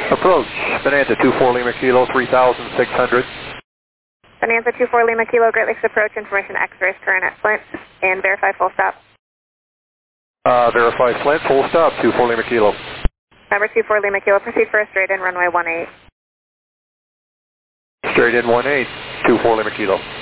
Approach, Bonanza 24 Lima Kilo 3600. Bonanza 24 Lima Kilo, Great Lakes approach, information X-rays current at Flint, and verify full stop. Verify Flint, full stop, 24 Lima Kilo. Number 24 Lima Kilo, proceed for a straight in runway 18. Straight in 18, 24 Lima Kilo.